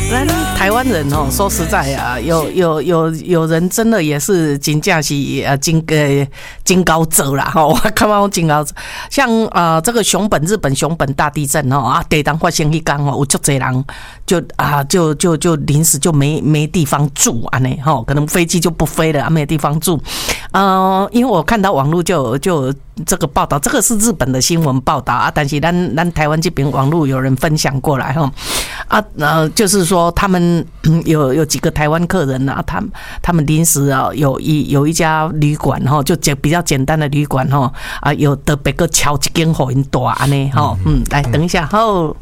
咱台湾人哦，说实在啊，有人真的也是真正是金高者啦哈，我看到金高者，像这个日本熊本大地震哦地震发生一天哦，有足多人就临时就没地方住啊呢哈，可能飞机就不飞了啊，没地方住，因为我看到网络就这个报道，这个是日本的新闻报道啊，但是咱台湾这边网络有人分享过来哈就是说他们有几个台湾客人啊，他们临时啊有一家旅馆哈，就比较简单的旅馆哈有特别个敲一间给因住安尼哈，来等一下好。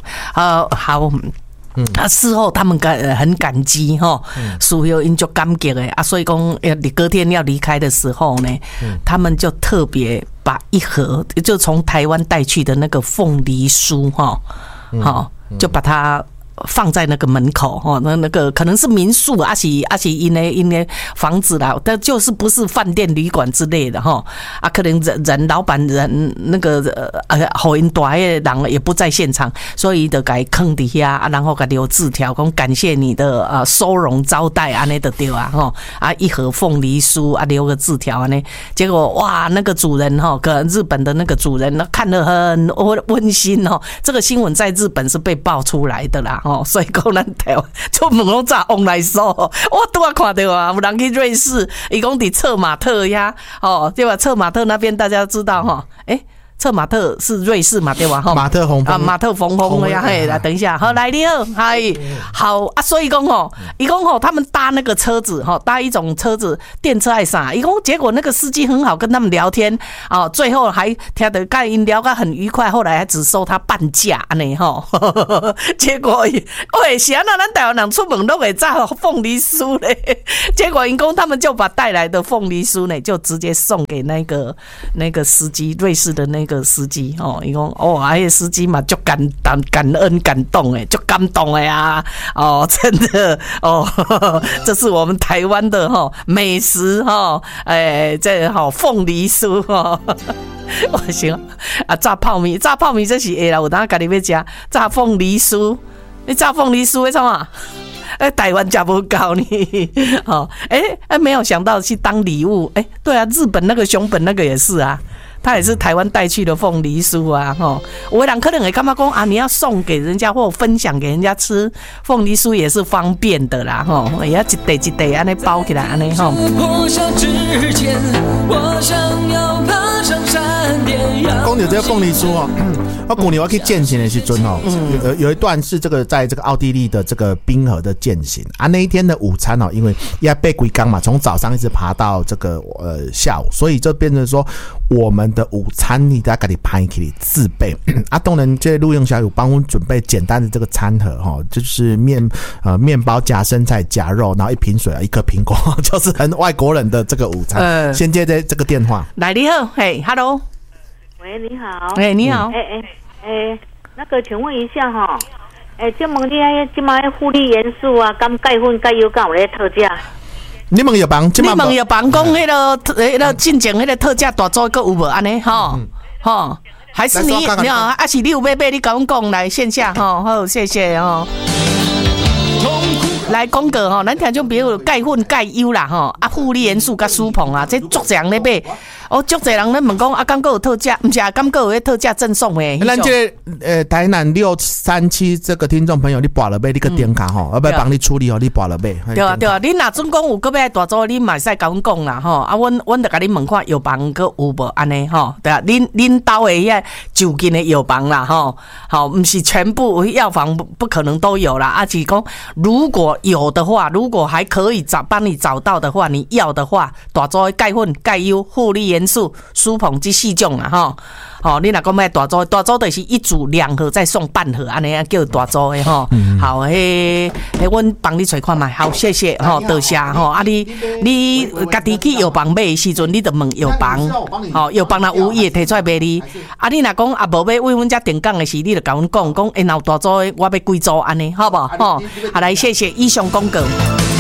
事后他们很感激哈，事后因就感激的所以讲你隔天要离开的时候呢，他们就特别把一盒就从台湾带去的那个凤梨酥哈，就把它放在那个门口哈，那个可能是民宿啊是因为房子啦，但就是不是饭店旅馆之类的哈可能人老板人那个给因住的人也不在现场，所以就给放底下然后给留字条，讲感谢你的收容招待安尼就对啊哈一盒凤梨酥留个字条安尼，结果哇那个主人哈，日本的那个主人看得很温馨哦，这个新闻在日本是被爆出来的啦。所以讲咱台湾出门拢早往来说，我拄啊看到啊，有人去瑞士，伊讲伫策马特呀，对吧？策马特那边大家知道哈，策马特是瑞士嘛，对吧？ 马特洪峰马特洪峰呀，嘿，来等一下，好，来你好，嗨，好啊，所以讲伊讲他们搭那个车子搭一种车子电车还啥，伊讲结果那个司机很好跟他们聊天最后还听得跟因聊得很愉快，后来还只收他半价呢结果喂，是安那咱台湾人出门都会炸凤梨酥嘞，结果因讲他们就把带来的凤梨酥呢，就直接送给那个司机，瑞士的那个司机伊讲那个司机嘛就感恩感动就感动的呀真的这是我们台湾的美食这凤梨酥我行炸泡米这是会啦，有当家己要吃炸凤梨酥，你炸凤梨酥会创啊？台湾吃不到呢没有想到去当礼物对啊，日本那个熊本那个也是啊。他也是台湾带去的凤梨酥啊，有的人可能会感觉讲你要送给人家或分享给人家吃，凤梨酥也是方便的啦，也要一袋一袋安尼包起来安尼破晓之前，我想要爬上山巅。 讲到这个凤梨酥我去年我去践行的时候有一段是在这个奥地利的这个冰河的践行那一天的午餐因为要背几天嘛，从早上一直爬到这个下午，所以就变成说我们的午餐你在家里拍起来自备当然这录用小友帮我们准备简单的这个餐盒就是面包夹生菜夹肉，然后一瓶水一颗苹果就是很外国人的这个午餐先接这个电话， 来你好，嘿 ，Hello， 喂，你好， 你好， 那个请问一下这问你现在护理元素啊，甘钙粉钙油敢有咧特价？ 你们有帮讲迄个进前迄个特价大组个有无安尼还是你还是你有要买你跟我讲来线下好谢谢来讲个咱听种比如钙粉钙油啦护理元素甲舒膨啊，这足侪人咧买足侪人咧问讲敢还有特价，不是敢还有迄特价赠送诶。 咱这个台南637这个听众朋友，你拨了买你个点卡要不要帮你处理你拨了买？ 对啊，你若准讲有搁要大组，你嘛使甲阮讲啦阮就甲你问看药房搁有无安尼对啊，恁兜诶遐就近的药房啦不是全部药房不可能都有啦是讲如果有的话，如果还可以帮你找到的话，你要的话，大组的钙粉、钙油、护理元素、舒膨这4种啦你若讲买大组就是一组2盒再送半盒安尼叫大组的好阮帮你找看卖，好谢谢多谢你家己去药房买的时阵，你就问药房药房若有伊会摕出来卖你你若讲无要为阮遮定岗的时，你就甲阮讲若有大组的我要几组安尼好不好来谢谢以上广告。